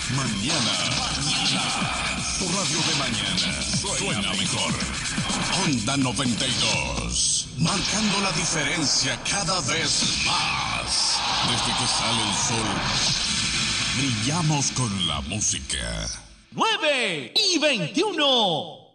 Mañana. Tu radio de mañana suena mejor. Onda 92. Marcando la diferencia cada vez más. Desde que sale el sol, brillamos con la música. 9:21.